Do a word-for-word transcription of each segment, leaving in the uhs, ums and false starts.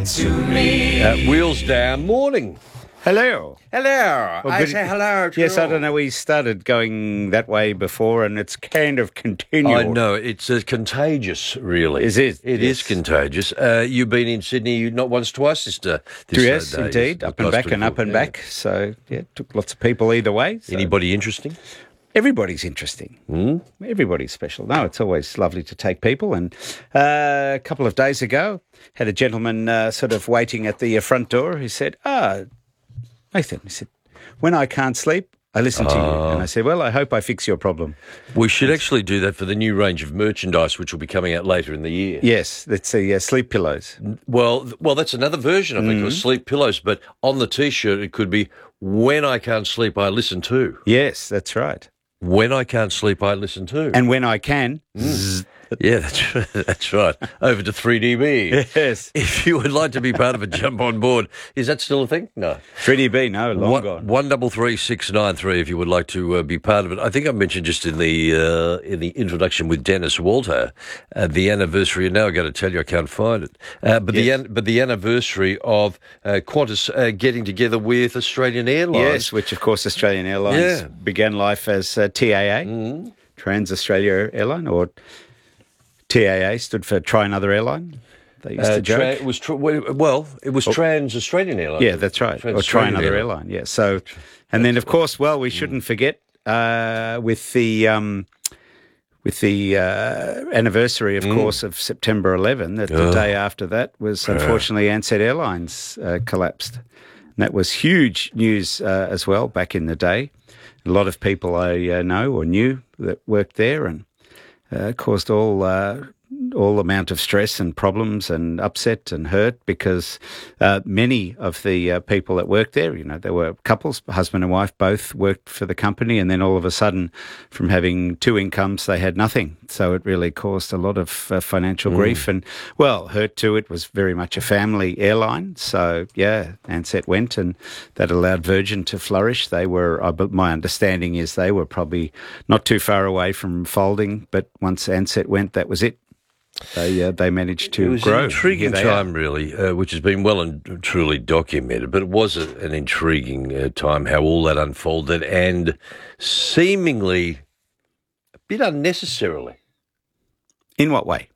to me. Uh, wheels down, morning. Hello. Hello. Well, I good- say hello to Yes, you I don't know. We started going that way before, and it's kind of continual. I know, it's uh, contagious, really. Is it? It is Yes. contagious. Uh, you've been in Sydney not once, twice this, uh, this Yes, uh, day. indeed. Yes, Up and back pretty and up cool. and Yeah. back. So, yeah, took lots of people either way. So. Anybody interesting? Everybody's interesting. Mm? Everybody's special. No, it's always lovely to take people. And uh, a couple of days ago, had a gentleman uh, sort of waiting at the uh, front door who said, ah, Nathan, he said, when I can't sleep, I listen to you. And I said, well, I hope I fix your problem. We should actually do that for the new range of merchandise, which will be coming out later in the year. Yes, that's the uh, sleep pillows. Well, th- well, that's another version, I think, Mm. of sleep pillows. But on the T-shirt, it could be, when I can't sleep, I listen to. Yes, that's right. When I can't sleep, I listen to. And when I can, Yeah, that's right. That's right. Over to three D B. yes. If you would like to be part of a jump on board, is that still a thing? No. three D B, no, long One, gone. one double three six nine three. If you would like to uh, be part of it, I think I mentioned just in the uh, in the introduction with Dennis Walter, uh, the anniversary. And now I got to tell you, I can't find it. Uh, but Yes. the an- but the anniversary of uh, Qantas uh, getting together with Australian Airlines. Yes, which of course Australian Airlines Yeah. began life as uh, T A A, Mm. Trans Australia Airline, or T A A stood for Try Another Airline. They used Uh, to joke. tra- it was tr- well, it was Trans Australian Airlines. Yeah, that's right. Or Try Another Airline. Yeah. So, and then of course, well, we shouldn't forget uh, with the um, with the uh, anniversary, of course, of September eleventh. That the Oh. day after that was unfortunately Ansett Airlines uh, collapsed. And that was huge news uh, as well back in the day. A lot of people I uh, know or knew that worked there, and uh, caused all uh, all amount of stress and problems and upset and hurt because uh, many of the uh, people that worked there, you know, there were couples, husband and wife, both worked for the company, and then all of a sudden, from having two incomes, they had nothing. So it really caused a lot of uh, financial grief and, well, hurt too. It was very much a family airline. So, yeah, Ansett went, and that allowed Virgin to flourish. They were, I, be- my understanding is they were probably not too far away from folding, but once Ansett went, that was it. They uh, they managed to It was grow. an intriguing Here they are. time, really, uh, which has been well and truly documented. But it was a, an intriguing uh, time how all that unfolded, and seemingly a bit unnecessarily. In what way?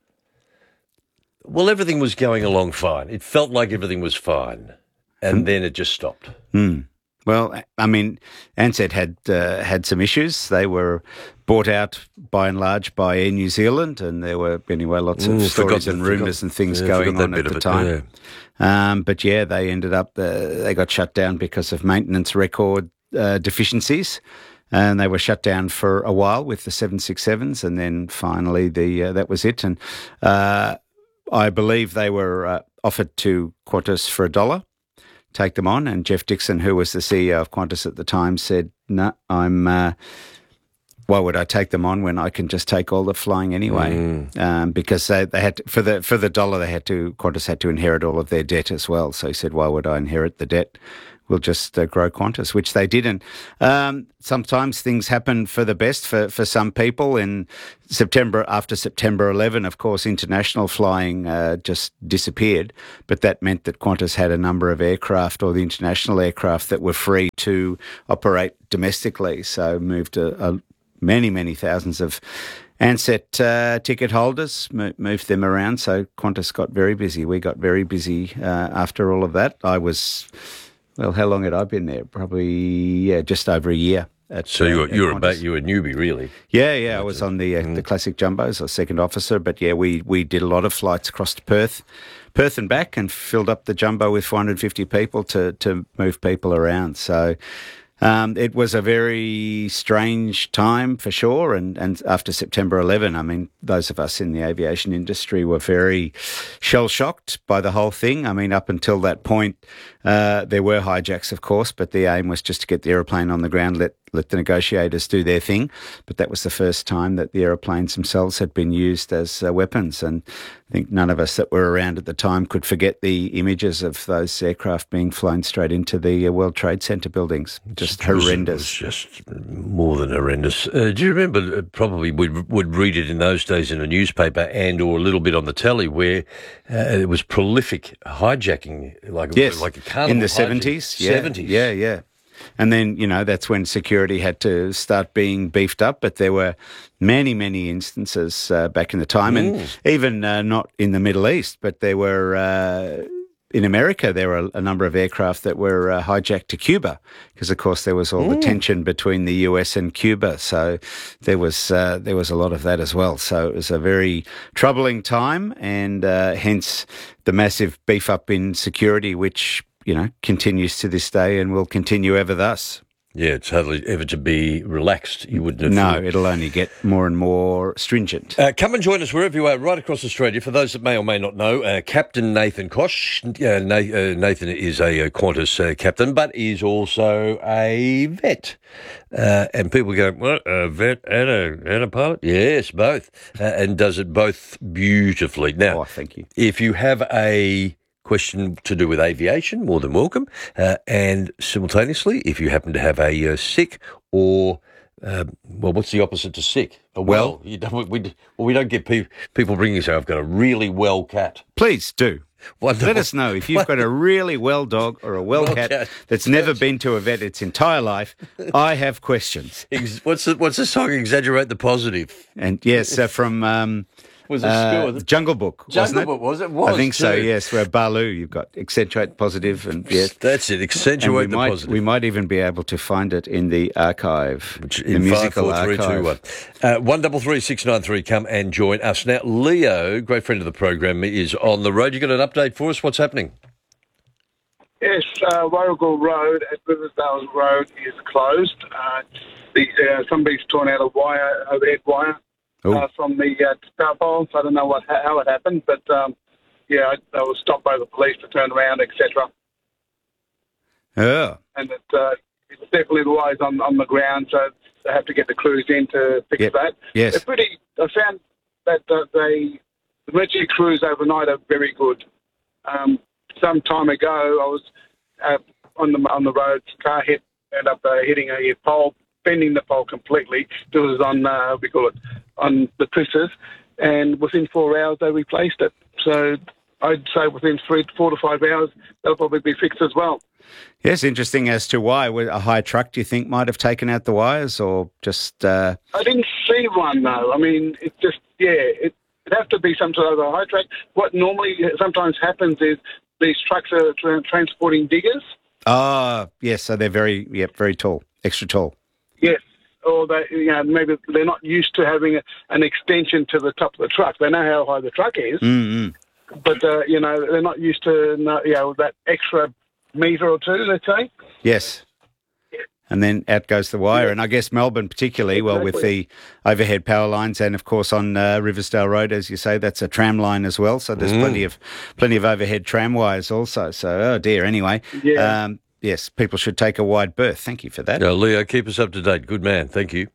Well, everything was going along fine. It felt like everything was fine, and then it just stopped. Hmm. Well, I mean, Ansett had uh, had some issues. They were bought out by and large by Air New Zealand, and there were anyway lots of Ooh, stories forgot- and forgot- rumours and things yeah, going forgot that on bit at of the it, time. Um, but yeah, they ended up uh, they got shut down because of maintenance record uh, deficiencies. And they were shut down for a while with the seven sixty-sevens, and then finally the uh, that was it. And uh, I believe they were uh, offered to Qantas for a dollar, take them on. And Jeff Dixon, who was the C E O of Qantas at the time, said, no, I'm, uh, why would I take them on when I can just take all the flying anyway? Mm. Um, because they, they had to, for the for the dollar, they had to, Qantas had to inherit all of their debt as well. So he said, why would I inherit the debt? We'll just uh, grow Qantas, which they didn't. Um, sometimes things happen for the best for, for some people. In September, after September eleventh, of course, international flying uh, just disappeared. But that meant that Qantas had a number of aircraft, or the international aircraft, that were free to operate domestically. So moved a, a many, many thousands of Ansett uh, ticket holders, mo- moved them around. So Qantas got very busy. We got very busy uh, after all of that. I was... Well, how long had I been there? Probably, yeah, just over a year. At, So you uh, were, at you were Qantas. about you were a newbie, really. Yeah, yeah, I was on the uh, the classic jumbos, or second officer. But yeah, we we did a lot of flights across to Perth, Perth and back, and filled up the jumbo with four hundred fifty people to to move people around. So. Um, it was a very strange time for sure, and, and after September eleventh, I mean, those of us in the aviation industry were very shell-shocked by the whole thing. I mean, up until that point, uh, there were hijacks, of course, but the aim was just to get the aeroplane on the ground, let let the negotiators do their thing. But that was the first time that the aeroplanes themselves had been used as uh, weapons. And I think none of us that were around at the time could forget the images of those aircraft being flown straight into the uh, World Trade Center buildings. Just It was- horrendous. It was just more than horrendous. Uh, do you remember, uh, probably we would read it in those days in a newspaper and or a little bit on the telly where uh, it was prolific hijacking, like, Yes, like a carnival in the hijack. seventies. Yeah, seventies. Yeah, yeah. And then, you know, that's when security had to start being beefed up. But there were many, many instances uh, back in the time, and even uh, not in the Middle East, but there were, uh, in America, there were a number of aircraft that were uh, hijacked to Cuba because, of course, there was all the tension between the U S and Cuba. So there was uh, there was a lot of that as well. So it was a very troubling time, and uh, hence the massive beef up in security, which you know, continues to this day and will continue ever thus. Yeah, it's hardly ever to be relaxed. You wouldn't have No, thought. it'll only get more and more stringent. Uh, come and join us wherever you are, right across Australia. For those that may or may not know, uh, Captain Nathan Koch. Uh, Na- uh, Nathan is a, uh Qantas uh, captain, but is also a vet. Uh, and people go, what, a vet and a, and a pilot? Yes, both. Uh, and does it both beautifully. Now, Oh, thank you. if you have a question to do with aviation, more than welcome. Uh, and simultaneously, if you happen to have a uh, sick or, uh, well, what's the opposite to sick? A well. Well. You don't, we, well, we don't get pe- people bringing say, I've got a really well cat. Please do. Wonderful. Let us know if you've got a really well dog or a well, Well cat, cat. that's never been to a vet its entire life. I have questions. Ex- What's the, what's the song? Exaggerate the positive. And yes, uh, from um, Was it uh, school? Jungle Book, wasn't Jungle it? Book, was it? Was, I think so, too. yes, where Baloo, you've got accentuate positive and yes. That's it. And Accentuate we the might, positive. we might even be able to find it in the archive, Which the in musical five, four, three, archive. two, one. Uh, one double three six nine three. Come and join us now. Leo, great friend of the program, is on the road. You got an update for us? What's happening? Yes, uh, Warrigal Road at Riversdale Road is closed. Uh, the, uh, somebody's torn out a wire, overhead wire, Oh. uh, from the uh, power pole. So I don't know what how it happened, but um, yeah, I, I was stopped by the police to turn around, et cetera. Oh, And it, uh, it's definitely the wires on on the ground, so they have to get the crews in to fix Yep. that. yes. They're pretty. I found that uh, they the emergency crews overnight are very good. Um, some time ago, I was uh, on the on the road. Car hit, ended up uh, hitting a pole, bending the pole completely. It was on uh, we call it on the twisters, and within four hours they replaced it. So I'd say within three, four to five hours they'll probably be fixed as well. Yes, interesting as to why. A high truck, do you think, might have taken out the wires or just... Uh, I didn't see one though. I mean, it just yeah, it it'd have to be some sort of a high track. What normally sometimes happens is these trucks are tra- transporting diggers. ah, yes, so they're very, yep, very tall, extra tall. Yes, or they, you know, maybe they're not used to having a, an extension to the top of the truck. They know how high the truck is, Mm-hmm. but uh, you know they're not used to you know that extra metre or two. Let's say. Yes. And then out goes the wire. Yeah. And I guess Melbourne particularly, well, with the overhead power lines and, of course, on uh, Riversdale Road, as you say, that's a tram line as well. So there's plenty of plenty of overhead tram wires also. So, oh, dear, anyway. Yeah. Um, yes, people should take a wide berth. Thank you for that. Uh, Leo, keep us up to date. Good man. Thank you.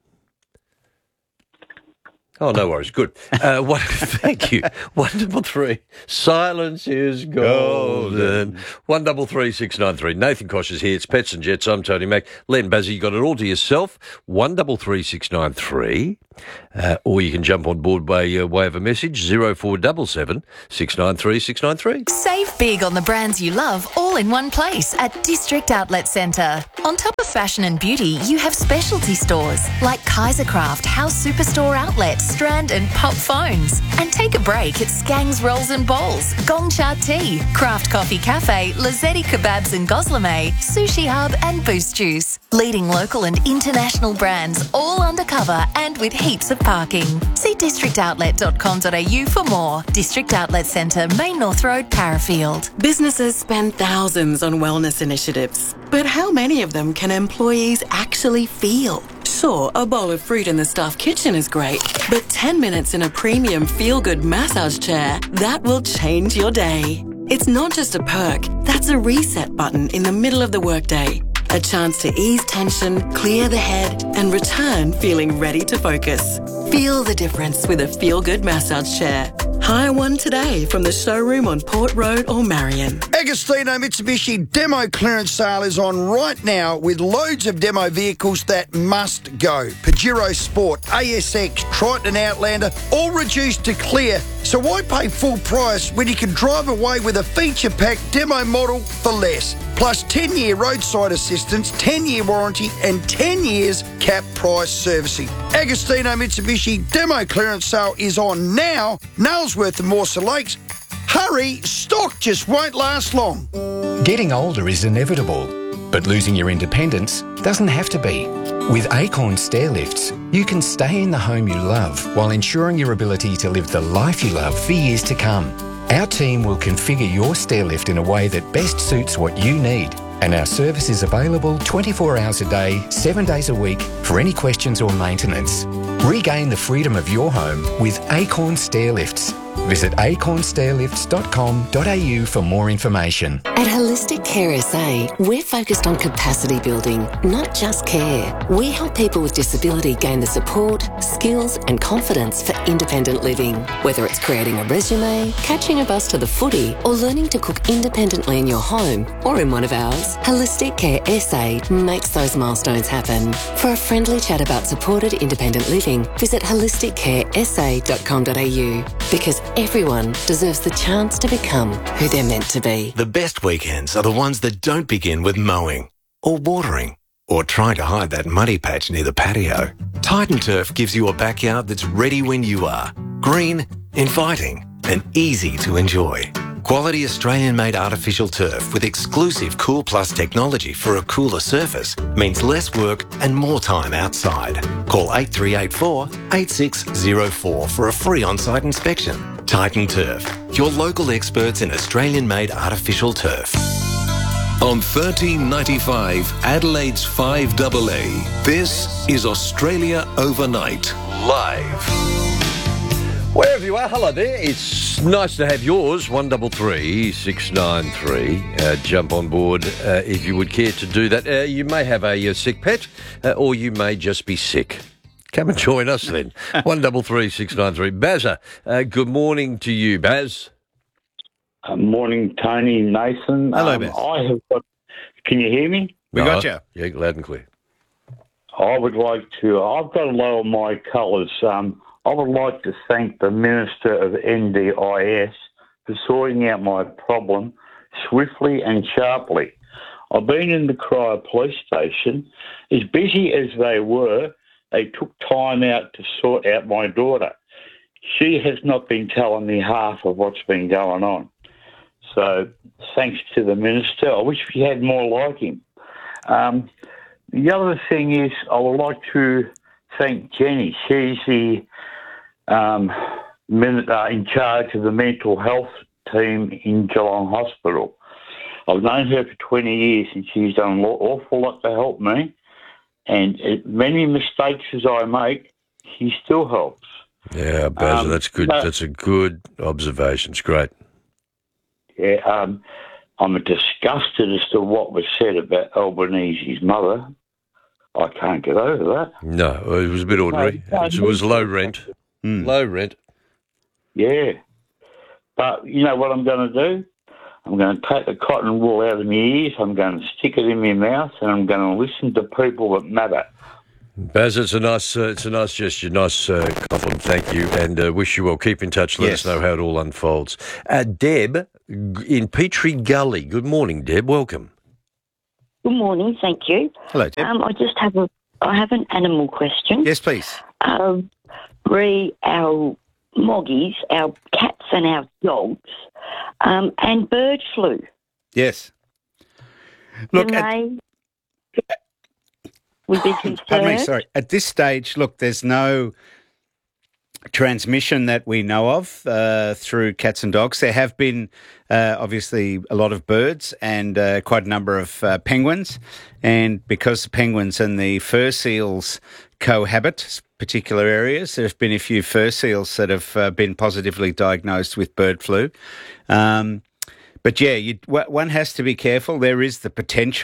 Oh, no worries. Good. Uh, one, thank you. One double three. Silence is golden. One double three six nine three. Nathan Koch is here. It's Pets and Jets. I'm Tony Mack. Len Bazzi, you got it all to yourself. One double three six nine three. Uh, or you can jump on board by uh, way of a message zero four seven seven six nine three six nine three. Save big on the brands you love all in one place at District Outlet Centre. On top of fashion and beauty, you have specialty stores like Kaisercraft, House Superstore Outlet, Strand and Pop Phones. And take a break at Skangs Rolls and Bowls, Gongcha Tea, Craft Coffee Cafe, Lazzetti Kebabs and Goslame, Sushi Hub and Boost Juice. Leading local and international brands all undercover and with heaps of parking. See district outlet dot com dot a u for more. District Outlet Centre, Main North Road, Parafield. Businesses spend thousands on wellness initiatives, but how many of them can employees actually feel? Sure, a bowl of fruit in the staff kitchen is great, but ten minutes in a premium feel-good massage chair, that will change your day. It's not just a perk, that's a reset button in the middle of the workday. A chance to ease tension, clear the head, and return feeling ready to focus. Feel the difference with a feel-good massage chair. Hire one today from the showroom on Port Road or Marion. Agostino Mitsubishi demo clearance sale is on right now with loads of demo vehicles that must go. Pajero Sport, A S X, Triton and Outlander, all reduced to clear. So why pay full price when you can drive away with a feature-packed demo model for less? Plus ten-year roadside assistance, ten-year warranty and ten years cap price servicing. Agostino Mitsubishi demo clearance sale is on now. Nailsworth and Morsa Lakes. Hurry, stock just won't last long. Getting older is inevitable, but losing your independence doesn't have to be. With Acorn Stair Lifts, you can stay in the home you love while ensuring your ability to live the life you love for years to come. Our team will configure your stair lift in a way that best suits what you need. And our service is available twenty-four hours a day, seven days a week for any questions or maintenance. Regain the freedom of your home with Acorn Stair Lifts. Visit acorn stair lifts dot com dot a u for more information. At Holistic Care S A, we're focused on capacity building, not just care. We help people with disability gain the support, skills and confidence for independent living. Whether it's creating a resume, catching a bus to the footy, or learning to cook independently in your home or in one of ours, Holistic Care S A makes those milestones happen. For a friendly chat about supported independent living, visit holistic care s a dot com dot a u because everyone deserves the chance to become who they're meant to be. The best weekends are the ones that don't begin with mowing or watering or trying to hide that muddy patch near the patio. Titan Turf gives you a backyard that's ready when you are. Green, inviting and easy to enjoy. Quality Australian-made artificial turf with exclusive Cool Plus technology for a cooler surface means less work and more time outside. Call eight three eight four, eight six zero four for a free on-site inspection. Titan Turf, your local experts in Australian-made artificial turf. On thirteen ninety-five, Adelaide's five A A, this is Australia Overnight, live. Wherever you are, hello there. It's nice to have yours, one double three six nine three. Uh, jump on board uh, if you would care to do that. Uh, you may have a, a sick pet, uh, or you may just be sick. Come and join us then. one double three six nine three. Bazza, uh, good morning to you, Baz. Uh, morning, Tony, Nathan. Hello, um, Baz. I have got. Can you hear me? We Oh, got you. Yeah, loud and clear. I would like to. I've got to lower my colours. Um, I would like to thank the Minister of N D I S for sorting out my problem swiftly and sharply. I've been in the Cryer Police Station. As busy as they were, they took time out to sort out my daughter. She has not been telling me half of what's been going on. So thanks to the Minister. I wish we had more like him. Um, the other thing is I would like to thank Jenny. She's the um, min- uh, in charge of the mental health team in Geelong Hospital. I've known her for twenty years and she's done an awful lot to help me. And as many mistakes as I make, she still helps. Yeah, Bazza, Um, that's good. no- That's a good observation. It's great. Yeah, um, I'm disgusted as to what was said about Albanese's mother. I can't get over that. No, it was a bit ordinary. No, no, it was low rent. Mm. Low rent. Yeah. But you know what I'm going to do? I'm going to take the cotton wool out of my ears, I'm going to stick it in my mouth, and I'm going to listen to people that matter. Baz, it's a nice, uh, it's a nice gesture, nice uh, compliment. Thank you, and uh, wish you well. Keep in touch. Let Yes. us know how it all unfolds. Uh, Deb in Petrie Gully. Good morning, Deb. Welcome. Good morning, thank you. Hello, Deb. Um, I just have a, I have an animal question. Yes, please. Um, re our moggies, our cats and our dogs, um, and bird flu. Yes. Look, Can at, they, would be concerned? pardon me, sorry. At this stage, look, there's no transmission that we know of uh, through cats and dogs. There have been uh, obviously a lot of birds and uh, quite a number of uh, penguins. And because the penguins and the fur seals cohabit particular areas, there's been a few fur seals that have uh, been positively diagnosed with bird flu. Um, but yeah, you, one has to be careful. There is the potential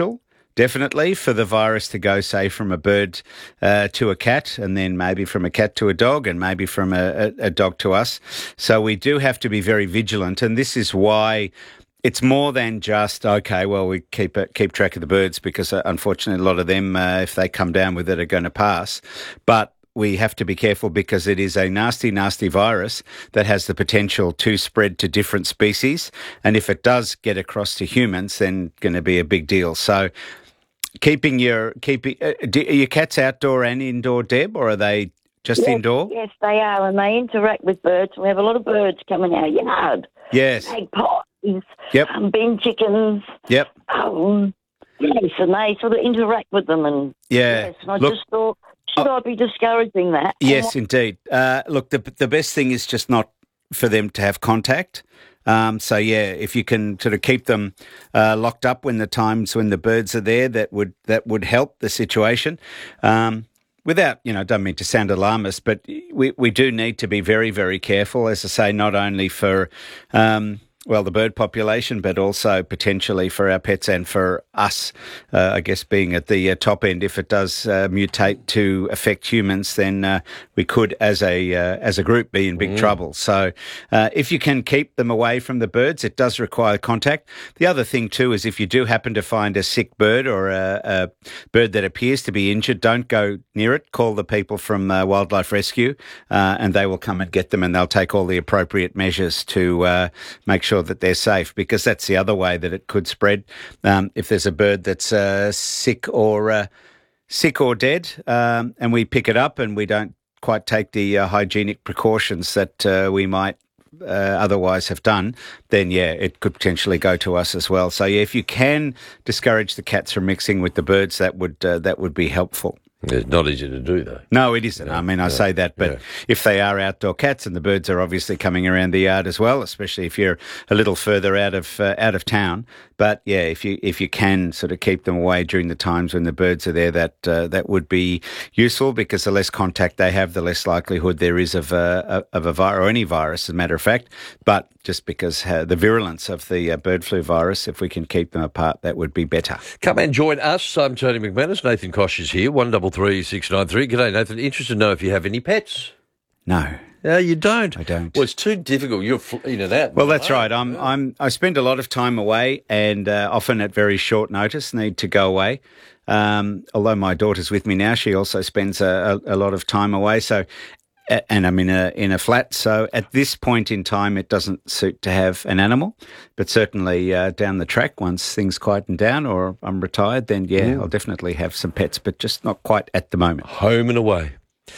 definitely, for the virus to go, say, from a bird uh, to a cat, and then maybe from a cat to a dog, and maybe from a, a, a dog to us. So we do have to be very vigilant, and this is why it's more than just, okay, well, we keep it, keep track of the birds because, uh, unfortunately, a lot of them, uh, if they come down with it, are going to pass. But we have to be careful because it is a nasty, nasty virus that has the potential to spread to different species. And if it does get across to humans, then going to be a big deal. So keeping your, keeping, uh, do, are your cats outdoor and indoor, Deb, or are they just yes, indoor? Yes, they are, and they interact with birds. We have a lot of birds coming our yard. Yes. Magpies, yep. um, bin chickens. Yep. Um, yes, and they sort of interact with them. And yeah. Yes, and I Look, just thought, should I be discouraging that? Yes, indeed. Uh, look, the the best thing is just not for them to have contact. Um, so, yeah, if you can sort of keep them uh, locked up when the times when the birds are there, that would that would help the situation. Um, without, you know, don't mean to sound alarmist, but we, we do need to be very, very careful, as I say, not only for... Um, well, the bird population, but also potentially for our pets and for us, uh, I guess, being at the uh, top end. If it does uh, mutate to affect humans, then uh, we could, as a uh, as a group, be in big mm. trouble. So uh, if you can keep them away from the birds, it does require contact. The other thing, too, is if you do happen to find a sick bird or a, a bird that appears to be injured, don't go near it. Call the people from uh, Wildlife Rescue uh, and they will come and get them, and they'll take all the appropriate measures to uh, make sure sure that they're safe, because that's the other way that it could spread. Um, if there's a bird that's uh, sick or uh, sick or dead, um, and we pick it up and we don't quite take the uh, hygienic precautions that uh, we might uh, otherwise have done, then yeah, it could potentially go to us as well. So yeah, if you can discourage the cats from mixing with the birds, that would uh, that would be helpful. It's not easy to do, though. No, it isn't. Yeah, I mean, I yeah, say that, but yeah. if they are outdoor cats and the birds are obviously coming around the yard as well, especially if you're a little further out of uh, out of town. But yeah, if you if you can sort of keep them away during the times when the birds are there, that uh, that would be useful, because the less contact they have, the less likelihood there is of a of a virus, or any virus, as a matter of fact. But just because uh, the virulence of the uh, bird flu virus, if we can keep them apart, that would be better. Come and join us. I'm Tony McManus. Nathan Kosh is here. One double three six nine three. G'day, Nathan. Interested to know if you have any pets. No. No, you don't. I don't. Well, it's too difficult. You're in and out. Well, that's right. I'm. I'm. I spend a lot of time away, and uh, often at very short notice, need to go away. Um, although my daughter's with me now, she also spends a, a, a lot of time away. So, and I'm in a in a flat. So at this point in time, it doesn't suit to have an animal. But certainly uh, down the track, once things quieten down, or I'm retired, then yeah, mm. I'll definitely have some pets. But just not quite at the moment. Home and away.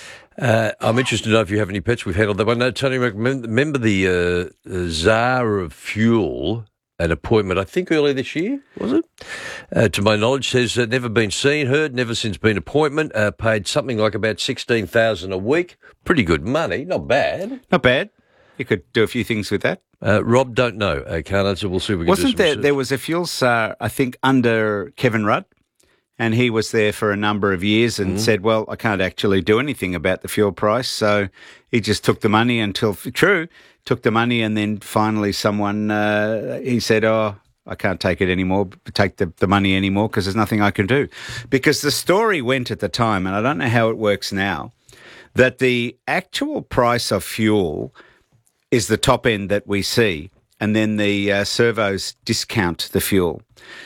Uh, I'm interested to know if you have any pets. We've handled that one. No, Tony, remember the uh, Tsar of Fuel, an appointment, I think earlier this year, was it? Uh, to my knowledge, says uh, never been seen, heard, never since been appointment, uh, paid something like about sixteen thousand dollars a week. Pretty good money, not bad. Not bad. You could do a few things with that. Uh, Rob, don't know. I can't answer. We'll see if we can Wasn't do some there, research. There was a fuel Tsar, I think, under Kevin Rudd? And he was there for a number of years and mm. said, well, I can't actually do anything about the fuel price. So he just took the money until, true, took the money, and then finally someone, uh, he said, oh, I can't take it anymore, take the, the money anymore, because there's nothing I can do. Because the story went at the time, and I don't know how it works now, that the actual price of fuel is the top end that we see, and then the uh, servos discount the fuel.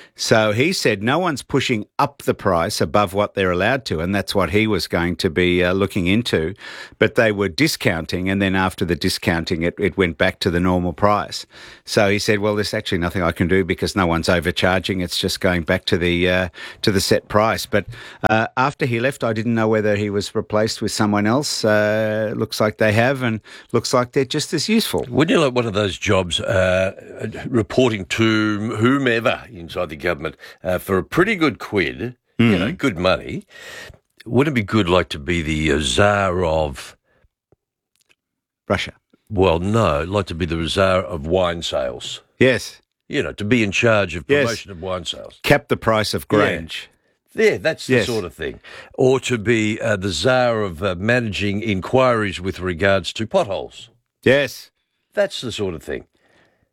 So he said no one's pushing up the price above what they're allowed to, and that's what he was going to be uh, looking into. But they were discounting, and then after the discounting, it, it went back to the normal price. So he said, well, there's actually nothing I can do because no one's overcharging. It's just going back to the uh, to the set price. But uh, after he left, I didn't know whether he was replaced with someone else. Uh, looks like they have, and looks like they're just as useful. Wouldn't you like one of those jobs uh, reporting to whomever inside the government uh, for a pretty good quid, mm-hmm. you know, good money? Wouldn't it be good, like, to be the uh, Tsar of Russia? Well, no, like to be the Tsar of wine sales. Yes. You know, to be in charge of promotion yes. of wine sales. Cap the price of Grange. Yeah, yeah that's the yes. sort of thing. Or to be uh, the Tsar of uh, managing inquiries with regards to potholes. Yes. That's the sort of thing.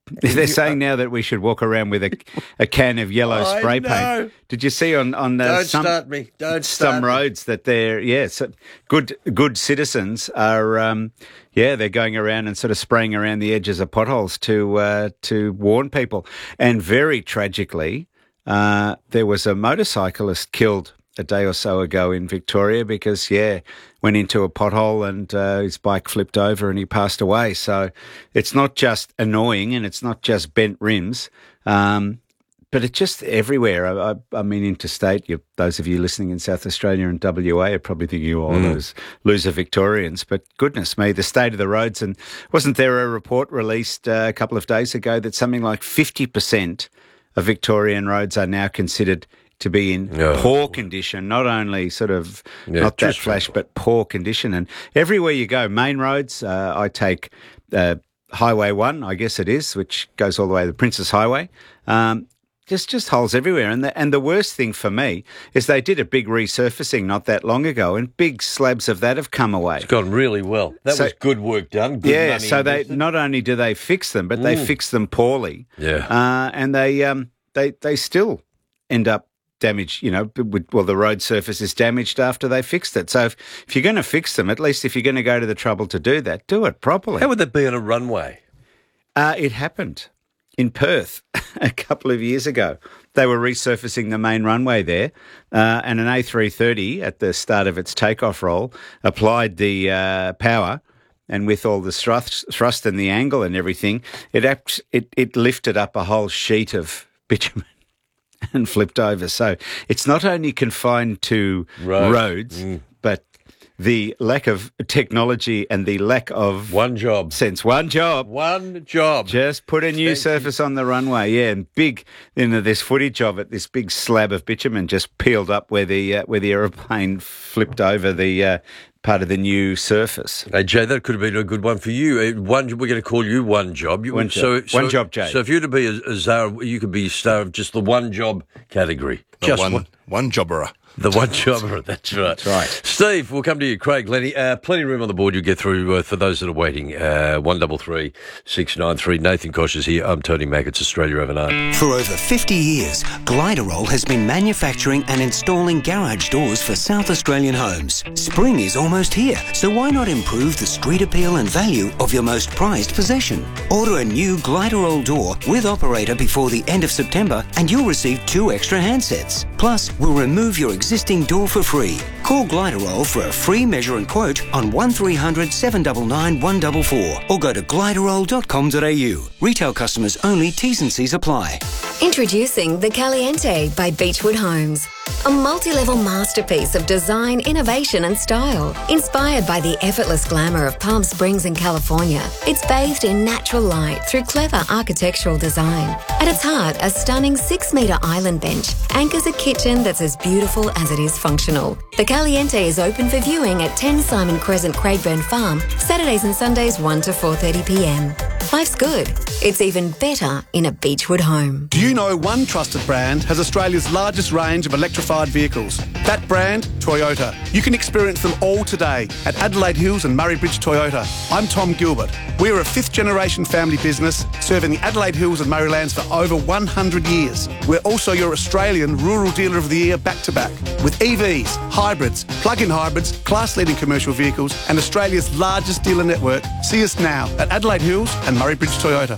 They're saying now that we should walk around with a, a can of yellow I spray know. paint. Did you see on on uh, Don't some start me. Don't start some me. roads that they're yeah so good good citizens are um, yeah they're going around and sort of spraying around the edges of potholes to uh, to warn people. And very tragically, uh, there was a motorcyclist killed a day or so ago in Victoria because, yeah, went into a pothole and uh, his bike flipped over and he passed away. So it's not just annoying and it's not just bent rims, um, but it's just everywhere. I, I, I mean, interstate, you, those of you listening in South Australia and W A are probably thinking, oh, Mm. those loser Victorians. But goodness me, the state of the roads. And wasn't there a report released uh, a couple of days ago that something like fifty percent of Victorian roads are now considered to be in Oh. poor condition, not only sort of Yeah, not that just- flash, but poor condition. And everywhere you go, main roads, uh, I take uh, Highway one, I guess it is, which goes all the way to the Princess Highway. Um, just just holes everywhere. And the, and the worst thing for me is they did a big resurfacing not that long ago, and big slabs of that have come away. It's gone really well. That So- was good work done. Good yeah, money so they invested. not only do they fix them, but they Mm. fix them poorly. Yeah. Uh, and they um, they they still end up damaged. You know, with, well, the road surface is damaged after they fixed it. So if, if you're going to fix them, at least if you're going to go to the trouble to do that, do it properly. How would that be on a runway? Uh, it happened in Perth a couple of years ago. They were resurfacing the main runway there, uh, and an A three thirty at the start of its takeoff roll applied the uh, power, and with all the thrust, thrust and the angle and everything, it, apt, it it lifted up a whole sheet of bitumen and flipped over. So it's not only confined to Road. roads, Mm. but the lack of technology and the lack of One job. sense. One job. One job. Just put a new Thank surface on the runway, yeah, and big. You know, there's footage of it. This big slab of bitumen just peeled up where the uh, where the aeroplane flipped over the uh, part of the new surface. Hey, Jay, that could have been a good one for you. Uh, One, we're going to call you One Job. You, One so, job. so, One job, Jay. So if you were to be a, a star, you could be a star of just the one job category. The just one, one. one jobberer. The one jobber, that's right. That's right. Steve, we'll come to you. Craig, Lenny, uh, plenty of room on the board. You'll get through uh, for those that are waiting. Uh, one double three six nine three. Nathan Kosh is here. I'm Tony Mack. It's Australia Overnight. For over fifty years, Gliderol has been manufacturing and installing garage doors for South Australian homes. Spring is almost here, so why not improve the street appeal and value of your most prized possession? Order a new Gliderol door with operator before the end of September and you'll receive two extra handsets. Plus, we'll remove your existing door for free. Call Gliderol for a free measure and quote on one three hundred seven nine nine one four four or go to gliderol dot com dot a u. Retail customers only, T's and C's apply. Introducing the Caliente by Beechwood Homes. A multi-level masterpiece of design, innovation and style. Inspired by the effortless glamour of Palm Springs in California, it's bathed in natural light through clever architectural design. At its heart, a stunning six-metre island bench anchors a kitchen that's as beautiful as it is functional. The Caliente is open for viewing at ten Simon Crescent, Craigburn Farm, Saturdays and Sundays one to four thirty p m. Life's good. It's even better in a Beechwood home. Do you know one trusted brand has Australia's largest range of electrified vehicles? That brand, Toyota. You can experience them all today at Adelaide Hills and Murray Bridge Toyota. I'm Tom Gilbert. We're a fifth generation family business serving the Adelaide Hills and Murraylands for over one hundred years. We're also your Australian Rural Dealer of the Year back to back with E Vs, hybrids, plug-in hybrids, class-leading commercial vehicles and Australia's largest dealer network. See us now at Adelaide Hills and Murray Bridge Toyota.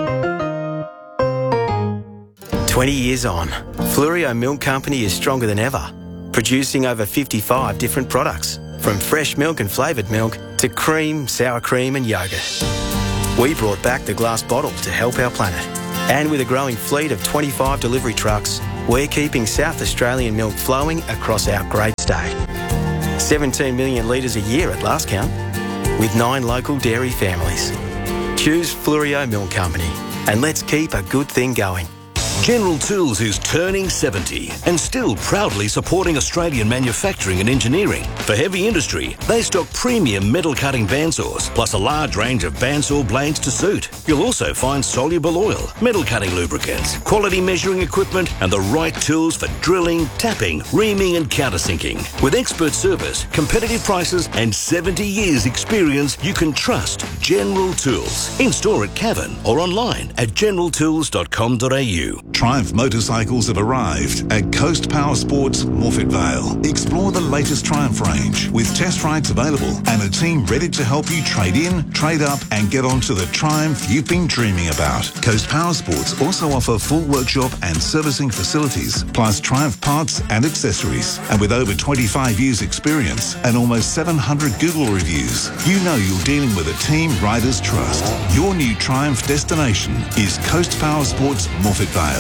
twenty years on, Fluorio Milk Company is stronger than ever, producing over fifty-five different products, from fresh milk and flavoured milk to cream, sour cream and yoghurt. We brought back the glass bottle to help our planet. And with a growing fleet of twenty-five delivery trucks, we're keeping South Australian milk flowing across our great state. seventeen million litres a year at last count, with nine local dairy families. Choose Fluorio Milk Company and let's keep a good thing going. General Tools is turning seventy and still proudly supporting Australian manufacturing and engineering. For heavy industry, they stock premium metal cutting bandsaws, plus a large range of bandsaw blades to suit. You'll also find soluble oil, metal cutting lubricants, quality measuring equipment, and the right tools for drilling, tapping, reaming, and countersinking. With expert service, competitive prices, and seventy years experience, you can trust General Tools. In store at Cavan or online at general tools dot com dot a u. Triumph motorcycles have arrived at Coast Power Sports, Morphett Vale. Explore the latest Triumph range with test rides available and a team ready to help you trade in, trade up and get onto the Triumph you've been dreaming about. Coast Power Sports also offer full workshop and servicing facilities, plus Triumph parts and accessories. And with over twenty-five years experience and almost seven hundred Google reviews, you know you're dealing with a team riders trust. Your new Triumph destination is Coast Power Sports, Morphett Vale.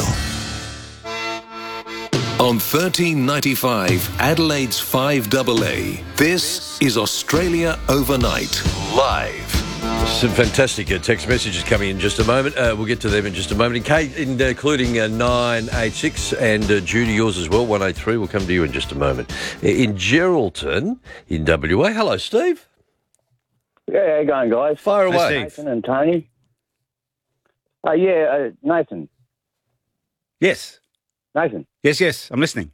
On thirteen ninety-five, Adelaide's five A A, this is Australia Overnight, live. Some fantastic uh, text messages coming in just a moment. Uh, we'll get to them in just a moment. In Kate, in, uh, including uh, nine eight six and uh, Judy, yours as well, one eight three. We'll come to you in just a moment. In Geraldton, in W A. Hello, Steve. Yeah, how you going, guys? Fire away. Hey, Nathan and Tony. Uh, yeah, uh, Nathan. Yes. Nathan. Yes, yes, I'm listening.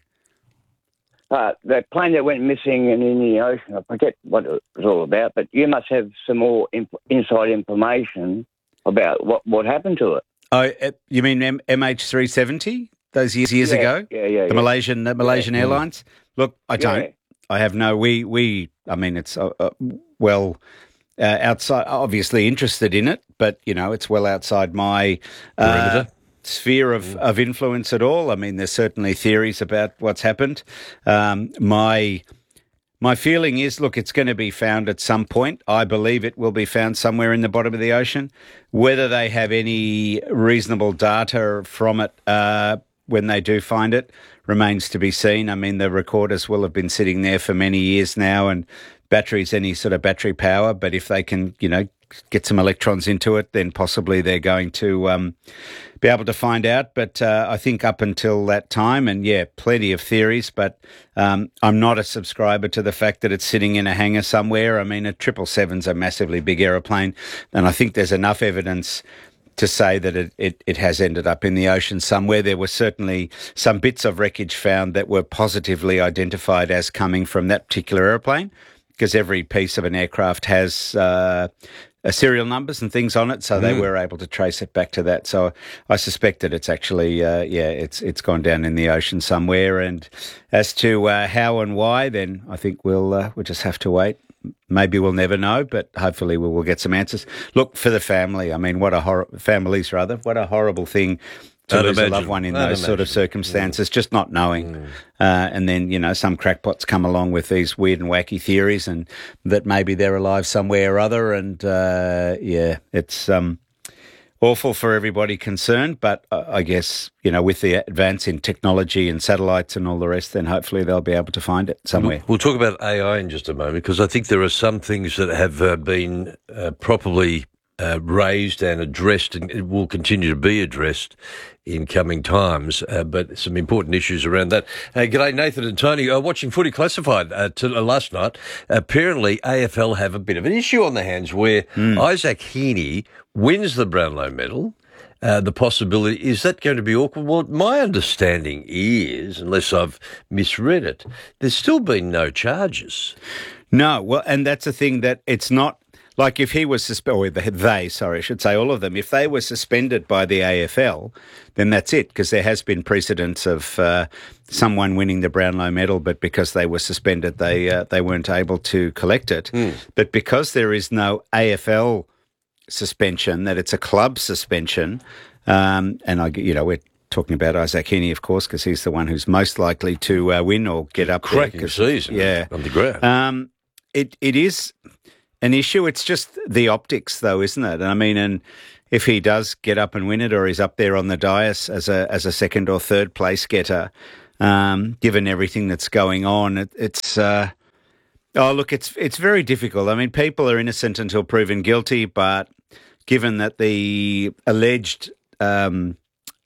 Uh, that plane that went missing and in the ocean, I forget what it was all about, but you must have some more imp- inside information about what, what happened to it. Oh, uh, you mean M- MH three seventy? Those years years Yeah, ago? yeah, yeah, The yeah. Malaysian the Malaysian Yeah. Airlines? Look, I don't. Yeah. I have no, we, we I mean, it's, uh, uh, well, uh, outside, obviously interested in it, but, you know, it's well outside my uh, Perimeter. sphere of, of influence at all. I mean, there's certainly theories about what's happened. Um, my my feeling is, look, it's going to be found at some point. I believe it will be found somewhere in the bottom of the ocean. Whether they have any reasonable data from it uh, when they do find it remains to be seen. I mean, the recorders will have been sitting there for many years now, and batteries, any sort of battery power. But if they can, you know, get some electrons into it, then possibly they're going to um, be able to find out. But uh, I think up until that time, and yeah, plenty of theories, but um, I'm not a subscriber to the fact that it's sitting in a hangar somewhere. I mean, a triple seven's a massively big aeroplane, and I think there's enough evidence to say that it, it, it has ended up in the ocean somewhere. There were certainly some bits of wreckage found that were positively identified as coming from that particular aeroplane, because every piece of an aircraft has uh, uh, serial numbers and things on it, so they Mm. were able to trace it back to that. So I suspect that it's actually, uh, yeah, it's it's gone down in the ocean somewhere. And as to uh, how and why, then I think we'll uh, we'll just have to wait. Maybe we'll never know, but hopefully we will get some answers. Look, for the family, I mean, what a hor- families rather, what a horrible thing to I'd lose a imagine. loved one in I'd those sort of imagine. circumstances, just not knowing. Uh, and then, you know, some crackpots come along with these weird and wacky theories and that maybe they're alive somewhere or other. And, uh, yeah, it's um, awful for everybody concerned. But uh, I guess, you know, with the advance in technology and satellites and all the rest, then hopefully they'll be able to find it somewhere. We'll talk about A I in just a moment, because I think there are some things that have uh, been uh, properly uh, raised and addressed, and it will continue to be addressed in coming times, uh, but some important issues around that. Uh, g'day, Nathan and Tony. Uh, watching Footy Classified uh, to, uh, last night, apparently A F L have a bit of an issue on their hands where Isaac Heaney wins the Brownlow medal. Uh, the possibility, is that going to be awkward? Well, my understanding is, unless I've misread it, there's still been no charges. No, well, and that's the thing, that it's not like if he was suspended, or they, sorry, I should say all of them, if they were suspended by the A F L, then that's it, because there has been precedence of uh, someone winning the Brownlow medal, but because they were suspended, they uh, they weren't able to collect it. But because there is no A F L suspension, that it's a club suspension, um, and I, you know, we're talking about Isaac Heaney, of course, because he's the one who's most likely to uh, win or get up there. Cracking season, yeah, on the ground. Um, it it is an issue. It's just the optics, though, isn't it? I mean, and if he does get up and win it, or he's up there on the dais as a as a second or third place getter, um, given everything that's going on, it, it's. Uh, Oh, look, it's it's very difficult. I mean, people are innocent until proven guilty, but given that the alleged um,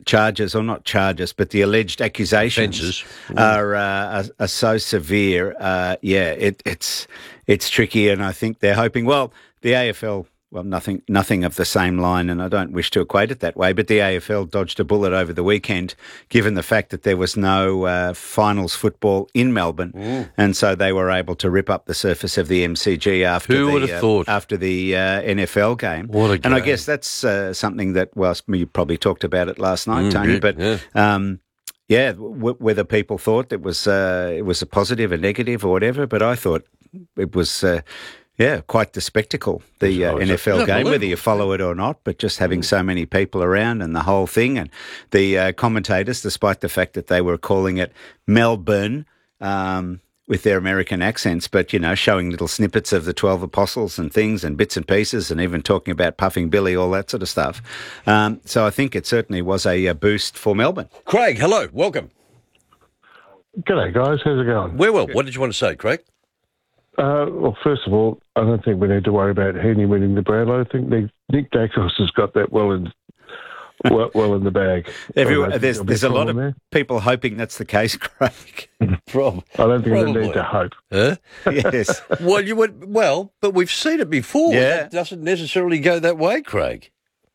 charges, or not charges, but the alleged accusations Offences. are, uh, are are so severe. Uh, yeah, it, it's it's tricky, and I think they're hoping. Well, the A F L. Well, nothing, nothing of the same line, and I don't wish to equate it that way, but the A F L dodged a bullet over the weekend, given the fact that there was no uh, finals football in Melbourne, Mm. and so they were able to rip up the surface of the M C G after Who the, would have uh, thought? after the uh, N F L game. What a And I game. guess that's uh, something that, well, you probably talked about it last night, Mm, Tony, yeah, but yeah. um, yeah, w- whether people thought it was uh, it was a positive, a negative, or whatever, but I thought it was. Uh, Yeah, quite the spectacle, the uh, Oh, N F L it's game, whether unbelievable. you follow it or not, but just having so many people around and the whole thing. And the uh, commentators, despite the fact that they were calling it Melbourne um, with their American accents, but, you know, showing little snippets of the twelve apostles and things and bits and pieces and even talking about Puffing Billy, all that sort of stuff. Um, so I think it certainly was a, uh boost for Melbourne. Craig, hello, welcome. G'day, guys. How's it going? We're well. What did you want to say, Craig? Uh, well, first of all, I don't think we need to worry about Heaney winning the Brownlow. I think Nick, Nick Dacos has got that well in well, well in the bag. Everyone, I don't think there's there'll be there's a lot of problem there. people hoping that's the case, Craig. Prob- I don't think they Probably. need to hope. Huh? Yes. Well, you would. Well, but we've seen it before. Yeah. That doesn't necessarily go that way, Craig.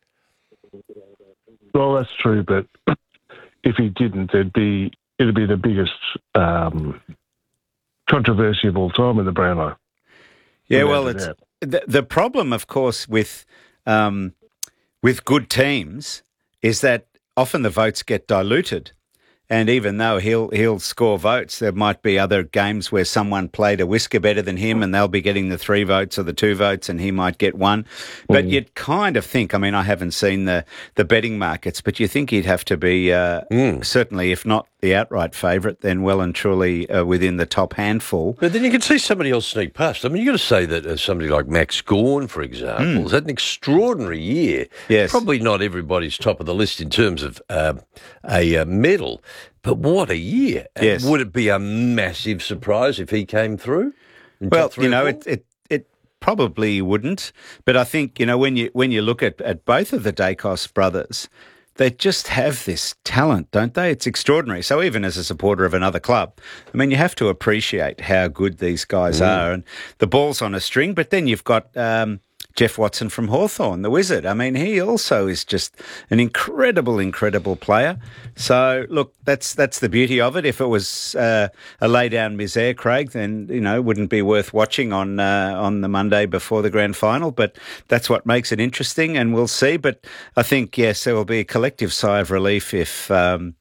Well, that's true, but if he didn't, there'd be it'd be the biggest um, controversy of all time in the Brownlow. Yeah, Without well, a it's doubt. the, the problem, of course, with um, with good teams is that often the votes get diluted. And even though he'll he'll score votes, there might be other games where someone played a whisker better than him and they'll be getting the three votes or the two votes and he might get one. But Mm. you'd kind of think, I mean, I haven't seen the, the betting markets, but you think he'd have to be uh, certainly, if not the outright favourite, then well and truly uh, within the top handful. But then you can see somebody else sneak past. I mean, you've got to say that uh, somebody like Max Gawn, for example, Mm. has had an extraordinary year. Yes. Probably not everybody's top of the list in terms of uh, a uh, medal, but what a year. And Yes. would it be a massive surprise if he came through? in Well, top three you or know, four? it, it it probably wouldn't, but I think, you know, when you when you look at, at both of the Dacos brothers, they just have this talent, don't they? It's extraordinary. So even as a supporter of another club, I mean, you have to appreciate how good these guys Mm. are, and the ball's on a string. But then you've got um, Jeff Watson from Hawthorn, the Wizard. I mean, he also is just an incredible, incredible player. So, look, that's that's the beauty of it. If it was uh, a lay-down misère, Craig, then, you know, it wouldn't be worth watching on uh, on the Monday before the grand final. But that's what makes it interesting, and we'll see. But I think, yes, there will be a collective sigh of relief if, um,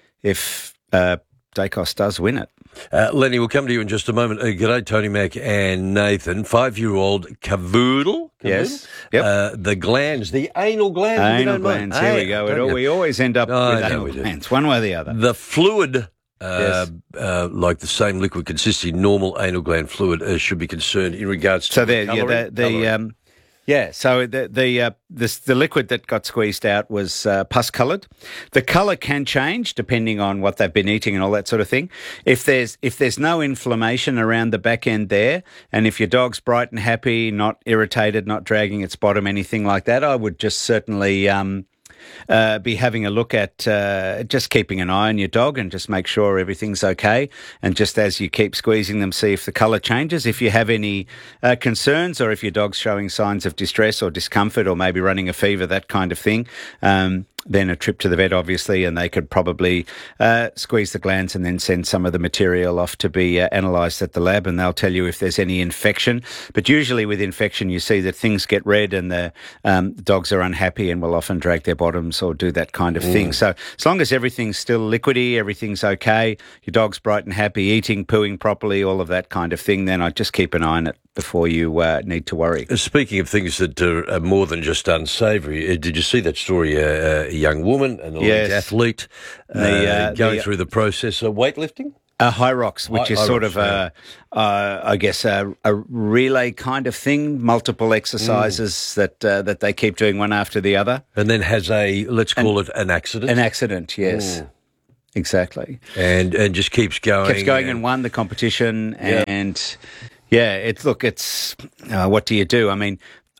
if uh, Dacos does win it. Uh, Lenny, we'll come to you in just a moment. Uh, g'day, Tony Mack and Nathan. Five-year-old Cavoodle. Yes. Yep. Uh, the glands, the anal glands. if you Anal don't mind. glands, here we Hey, go. It, don't you? we always end up I with know anal we do. glands, one way or the other. The fluid, uh, Yes. uh, like the same liquid consistency, normal anal gland fluid, uh, should be concerned in regards to So there, yeah, colouring. the, the Colouring. um, yeah. So the the uh, the, the liquid that got squeezed out was uh, pus coloured. The colour can change depending on what they've been eating and all that sort of thing. If there's if there's no inflammation around the back end there, and if your dog's bright and happy, not irritated, not dragging its bottom, anything like that, I would just certainly. Um, Uh, be having a look at uh, just keeping an eye on your dog and just make sure everything's okay. And just as you keep squeezing them, see if the colour changes. If you have any uh, concerns, or if your dog's showing signs of distress or discomfort, or maybe running a fever, that kind of thing, um, then a trip to the vet, obviously, and they could probably uh, squeeze the glands and then send some of the material off to be uh, analysed at the lab, and they'll tell you if there's any infection. But usually with infection, you see that things get red and the um, dogs are unhappy and will often drag their bottoms or do that kind of thing. Mm. So as long as everything's still liquidy, everything's okay, your dog's bright and happy, eating, pooing properly, all of that kind of thing, then I'd just keep an eye on it before you uh, need to worry. Speaking of things that are uh, more than just unsavoury, uh, did you see that story? Uh, a young woman, an elite Yes. athlete, uh, The, uh, going the- through the process of weightlifting? Uh, high rocks, which High- is high sort rocks, of a, uh, I guess, a, a relay kind of thing, multiple exercises that uh, that they keep doing one after the other. And then has a, let's call it an accident. An accident, yes. Mm. Exactly. And and just keeps going. Keeps going and and won the competition. Yeah. And, yeah, it's, look, it's, uh, what do you do? I mean,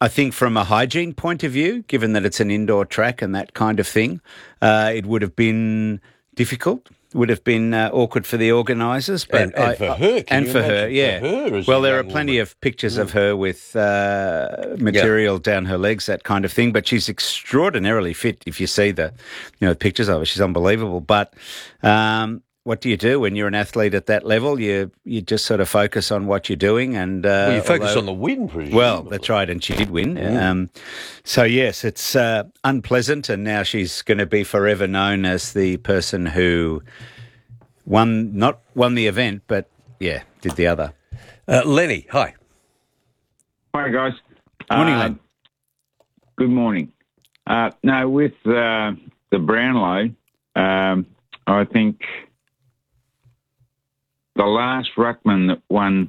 I think from a hygiene point of view, given that it's an indoor track and that kind of thing, uh, it would have been difficult. Would have been uh, awkward for the organisers, but and, and I, for her, can and you for her, imagine yeah. for her as well, a there are young plenty woman? of pictures Mm. of her with uh, material down her legs, that kind of thing. But she's extraordinarily fit. If you see the, you know, pictures of her, she's unbelievable. But um, what do you do when you're an athlete at that level? You you just sort of focus on what you're doing, and uh, Well, you focus although- on the win, presumably. Well, that's right, and she did win. Mm. Um, so yes, it's uh, unpleasant, and now she's going to be forever known as the person who won, not won the event, but yeah, did the other. Uh, Lenny, hi. Hi, guys. Morning, Uh, Len. Good morning. Uh, no, with uh, the Brownlow, um, I think the last ruckman that won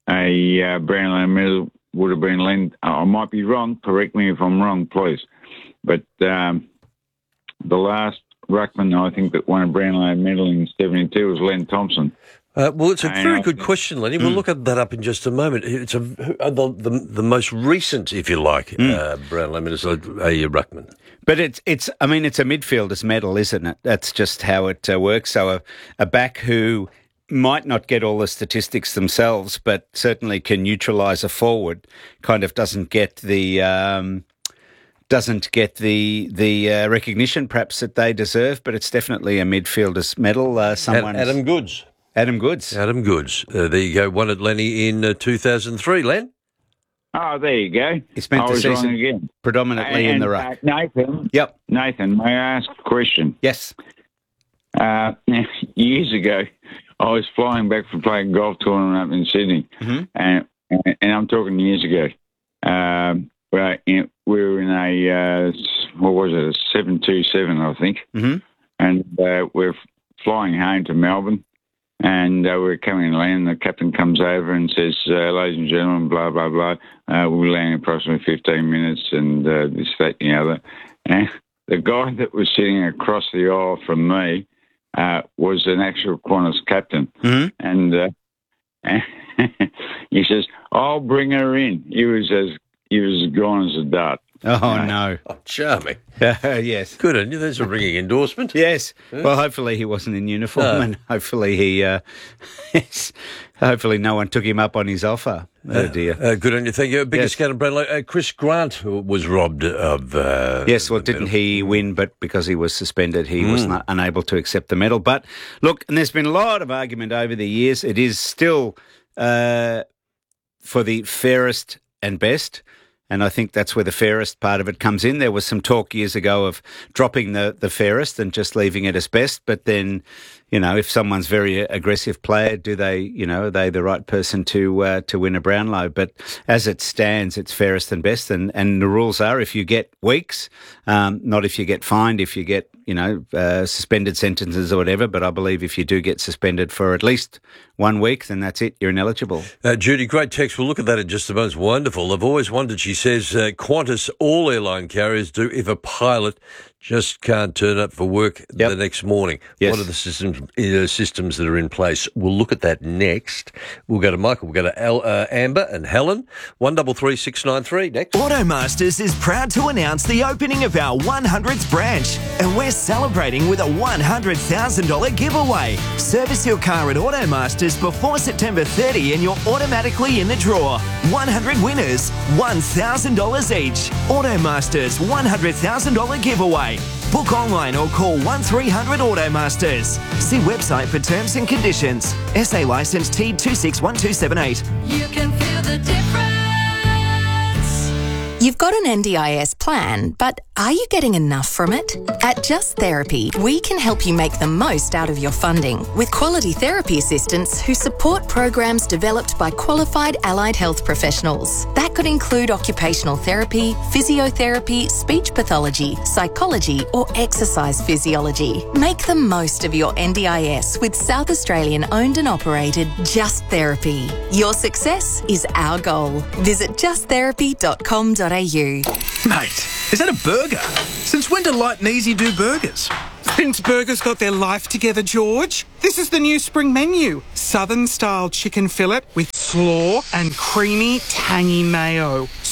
a uh, Brownlow medal would have been Len. I might be wrong. Correct me if I'm wrong, please. But um, the last ruckman, I think, that won a Brownlow medal in seventy-two was Len Thompson. Uh, well, it's a And very I good think- question, Lenny. We'll Mm. look at that up in just a moment. It's a, uh, the, the the most recent, if you like, uh, Brownlow medal, a, a ruckman. But it's, it's, I mean, it's a midfielder's medal, isn't it? That's just how it uh, works. So a, a back who might not get all the statistics themselves, but certainly can neutralise a forward, kind of doesn't get the um, doesn't get the the uh, recognition perhaps that they deserve. But it's definitely a midfielder's medal. Uh, someone, Adam Goods. Adam Goods. Adam Goods. Uh, there you go. Won it, Lenny, in uh, two thousand three. Len? Oh, there you go. He spent I the was wrong season again. predominantly in And, the ruck. uh, Nathan. Yep. Nathan, may I ask a question? Yes. Uh, years ago, I was flying back from playing golf tournament up in Sydney, Mm-hmm. and, and and I'm talking years ago. Um, well, in, we were in a uh, what was it, a seven two seven, I think, mm-hmm. and uh, we're flying home to Melbourne. And uh, we're coming to land. The captain comes over and says, uh, "Ladies and gentlemen, blah blah blah. Uh, we'll land in approximately fifteen minutes, and uh, this, that, and the other." And the guy that was sitting across the aisle from me uh, was an actual Qantas captain, mm-hmm. and uh, he says, "I'll bring her in." He was as he was as gone as a dart. Oh, no. Oh, charming. yes. Good on you. There's a ringing endorsement. Yes. Yeah. Well, hopefully he wasn't in uniform, No. and hopefully he, uh, hopefully no one took him up on his offer. Oh dear. Uh, good on you. Thank you. Biggest Yes. scandal, Brownlow. Uh, Chris Grant was robbed of. Uh, Yes, well, didn't he win? But because he was suspended, he was Mm. not unable to accept the medal. But look, and there's been a lot of argument over the years. It is still uh, for the fairest and best. And I think that's where the fairest part of it comes in. There was some talk years ago of dropping the, the fairest and just leaving it as best. But then, you know, if someone's very aggressive player, do they, you know, are they the right person to uh, to win a Brownlow? But as it stands, it's fairest and best. And, and the rules are if you get weeks, um, not if you get fined, if you get, you know, uh, suspended sentences or whatever. But I believe if you do get suspended for at least one week, then that's it. You're ineligible. Uh, Judy, great text. We'll look at that in just a moment. It's wonderful. I've always wondered, she says, uh, Qantas, all airline carriers do if a pilot just can't turn up for work the next morning. Yes. What are the systems uh, systems that are in place? We'll look at that next. We'll go to Michael. We'll go to Al, uh, Amber and Helen. one double three six nine three. Next. Automasters is proud to announce the opening of our one hundredth branch, and we're celebrating with a one hundred thousand dollars giveaway. Service your car at Automasters before September thirtieth and you're automatically in the draw. one hundred winners, one thousand dollars each. Automasters one hundred thousand dollars giveaway. Book online or call one three hundred Automasters. See website for terms and conditions. S A licence T two six one two seven eight. You can feel the difference. You've got an N D I S plan, but are you getting enough from it? At Just Therapy, we can help you make the most out of your funding with quality therapy assistants who support programs developed by qualified allied health professionals. That could include occupational therapy, physiotherapy, speech pathology, psychology, or exercise physiology. Make the most of your N D I S with South Australian owned and operated Just Therapy. Your success is our goal. Visit just therapy dot com dot a u. Mate, is that a burger? Since when do Light and Easy do burgers? Since burgers got their life together, George. This is the new spring menu. Southern-style chicken fillet with slaw and creamy, tangy mayo.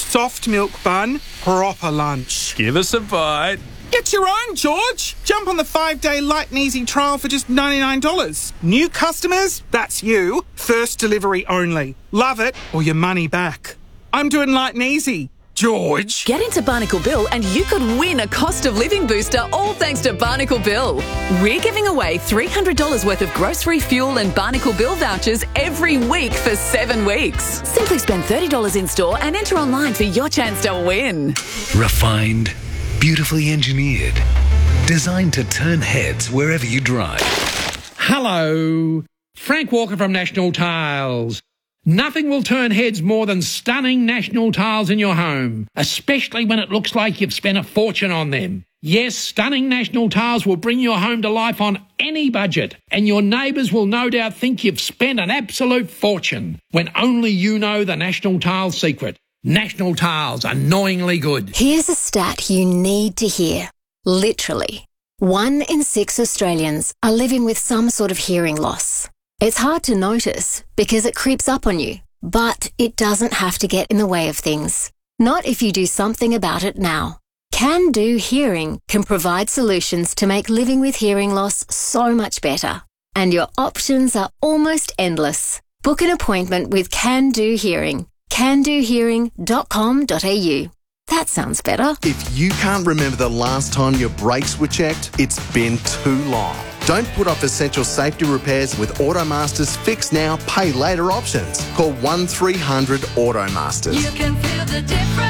soft milk bun, proper lunch. Give us a bite. Get your own, George. Jump on the five-day light and easy trial for just ninety-nine dollars. New customers, that's you. First delivery only. Love it or your money back. I'm doing light and easy. George. Get into Barnacle Bill and you could win a cost of living booster, all thanks to Barnacle Bill. We're giving away three hundred dollars worth of grocery fuel and Barnacle Bill vouchers every week for seven weeks. Simply spend thirty dollars in store and enter online for your chance to win. Refined, beautifully engineered, designed to turn heads wherever you drive. Hello, Frank Walker from National Tiles. Nothing will turn heads more than stunning National Tiles in your home, especially when it looks like you've spent a fortune on them. Yes, stunning National Tiles will bring your home to life on any budget, and your neighbours will no doubt think you've spent an absolute fortune, when only you know the National Tiles secret. National Tiles, annoyingly good. Here's a stat you need to hear. Literally, one in six Australians are living with some sort of hearing loss. It's hard to notice because it creeps up on you, but it doesn't have to get in the way of things. Not if you do something about it now. Can Do Hearing can provide solutions to make living with hearing loss so much better. And your options are almost endless. Book an appointment with Can Do Hearing. can do hearing dot com dot a u. That sounds better. If you can't remember the last time your brakes were checked, it's been too long. Don't put off essential safety repairs with Automasters Fix Now, Pay Later options. Call one three hundred Automasters. You can feel the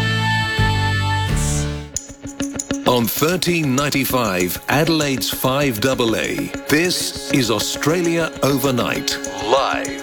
difference. On thirteen ninety-five, Adelaide's five A A, this is Australia Overnight, live.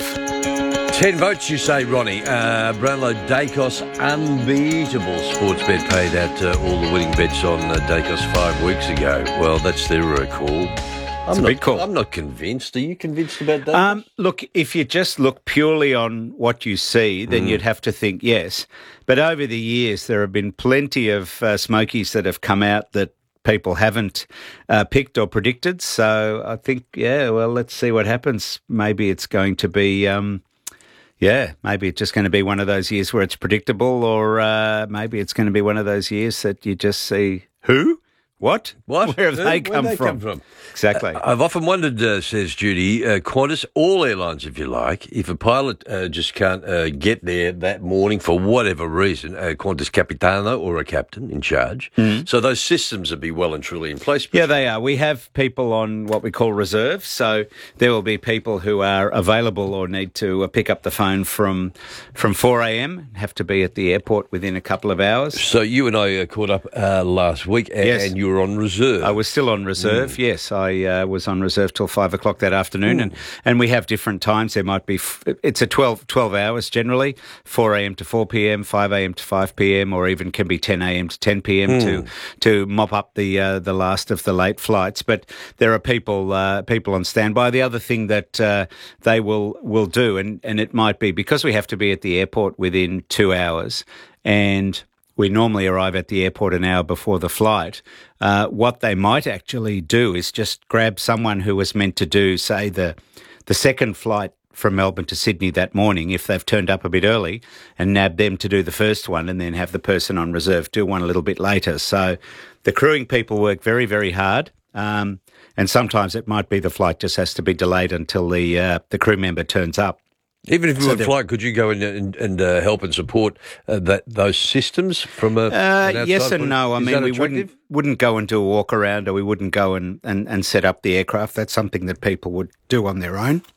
Ten votes, you say, Ronnie. Uh, Brownlow Dacos, unbeatable sports bet paid out uh, all the winning bets on uh, Dacos five weeks ago. Well, that's their uh, call. I'm a not, big call. I'm not convinced. Are you convinced about that? Um, look, if you just look purely on what you see, then Mm. you'd have to think yes. But over the years, there have been plenty of uh, smokies that have come out that people haven't uh, picked or predicted. So I think, yeah, well, let's see what happens. Maybe it's going to be... Um, Yeah, maybe it's just going to be one of those years where it's predictable, or uh, maybe it's going to be one of those years that you just see, who? What? What? Where have Who? they Where'd come they from? come from? Exactly. Uh, I've often wondered, uh, says Judy, uh, Qantas, all airlines, if you like, if a pilot uh, just can't uh, get there that morning for whatever reason, uh, Qantas Capitano or a captain in charge. Mm. So those systems would be well and truly in place. Yeah, they are. We have people on what we call reserve, so there will be people who are available or need to uh, pick up the phone from from four a.m, have to be at the airport within a couple of hours. So you and I uh, caught up uh, last week, and, Yes. and you were on reserve. I was still on reserve, Mm. yes. I uh, was on reserve till five o'clock that afternoon, and, and we have different times. There might be, f- it's a twelve, twelve hours generally, four a.m. to four p.m, five a.m. to five p.m, or even can be ten a.m. to ten p.m. Mm. to to mop up the uh, the last of the late flights. But there are people uh, people on standby. The other thing that uh, they will, will do, and, and it might be because we have to be at the airport within two hours, and we normally arrive at the airport an hour before the flight. Uh, what they might actually do is just grab someone who was meant to do, say, the the second flight from Melbourne to Sydney that morning, if they've turned up a bit early, and nab them to do the first one, and then have the person on reserve do one a little bit later. So the crewing people work very, very hard. Um, and sometimes it might be the flight just has to be delayed until the uh, the crew member turns up. Even if you So were in they're- flight, could you go in and, and uh, help and support uh, that those systems from a? an Uh, outside yes point? and no. I Is mean, that we attractive? wouldn't wouldn't go and do a walk around, or we wouldn't go and, and, and set up the aircraft. That's something that people would do on their own.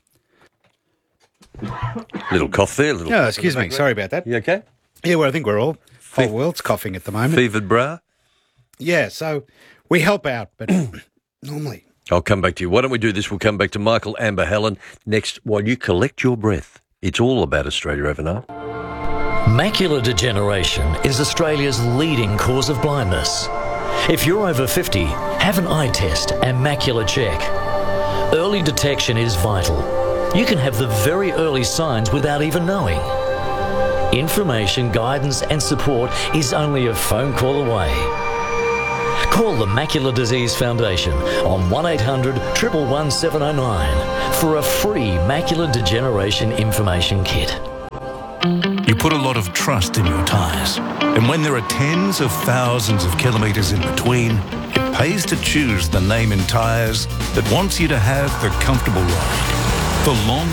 Little cough there. Little Oh, cough in excuse the me. background. Sorry about that. You okay? Yeah, well, I think we're all whole world's coughing at the moment. Fevered bra. Yeah, so we help out, but normally. I'll come back to you. Why don't we do this? We'll come back to Michael, Amber, Helen next while you collect your breath. It's all about Australia overnight. Macular degeneration is Australia's leading cause of blindness. If you're over fifty, have an eye test and macular check. Early detection is vital. You can have the very early signs without even knowing. Information, guidance and support is only a phone call away. Call the Macular Disease Foundation on one eight hundred, one one one, seven oh nine for a free macular degeneration information kit. you put a lot of trust in your tyres. And when there are tens of thousands of kilometres in between, it pays to choose the name in tyres that wants you to have the comfortable ride, the long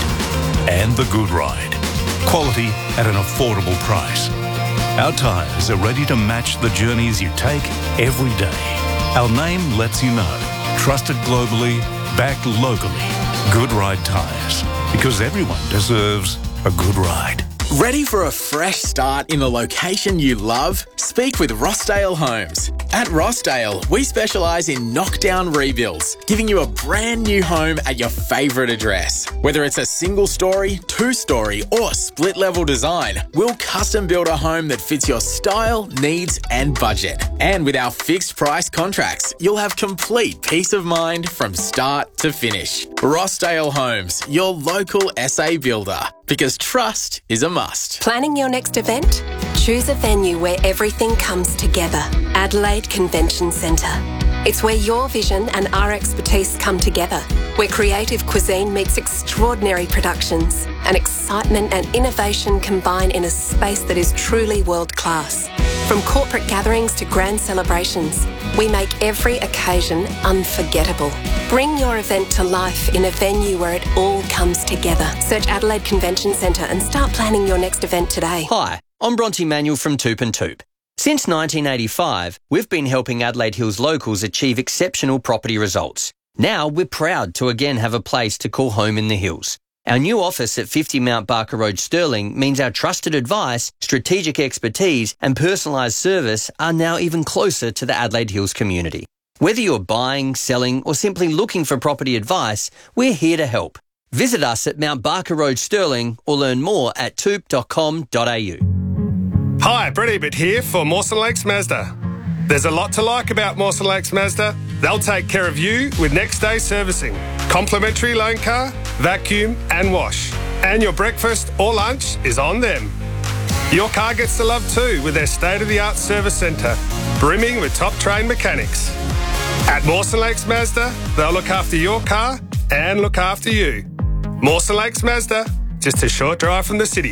ride, and the good ride. Quality at an affordable price. Our tyres are ready to match the journeys you take every day. Our name lets you know. Trusted globally, backed locally. Good Ride Tyres. Because everyone deserves a good ride. Ready for a fresh start in the location you love? Speak with Rossdale Homes. At Rossdale, we specialise in knockdown rebuilds, giving you a brand new home at your favourite address. Whether it's a single story, two story or split level design, we'll custom build a home that fits your style, needs and budget. And with our fixed price contracts, you'll have complete peace of mind from start to finish. Rossdale Homes, your local S A builder. Because trust is a must. Planning your next event? Choose a venue where everything comes together. Adelaide Convention Centre. It's where your vision and our expertise come together. Where creative cuisine meets extraordinary productions. And excitement and innovation combine in a space that is truly world class. From corporate gatherings to grand celebrations, we make every occasion unforgettable. Bring your event to life in a venue where it all comes together. Search Adelaide Convention Centre and start planning your next event today. Hi, I'm Bronte Manuel from Toop and Toop. Since nineteen eighty-five, we've been helping Adelaide Hills locals achieve exceptional property results. Now we're proud to again have a place to call home in the hills. Our new office at fifty Mount Barker Road, Stirling, means our trusted advice, strategic expertise and personalised service are now even closer to the Adelaide Hills community. Whether you're buying, selling or simply looking for property advice, we're here to help. Visit us at Mount Barker Road, Stirling or learn more at toop dot com dot a u. Hi, Brett Ebert here for Mawson Lakes Mazda. There's a lot to like about Mawson Lakes Mazda. They'll take care of you with next day servicing, complimentary loan car, vacuum and wash. And your breakfast or lunch is on them. Your car gets the love too with their state-of-the-art service centre, brimming with top-trained mechanics. At Mawson Lakes Mazda, they'll look after your car and look after you. Mawson Lakes Mazda, just a short drive from the city.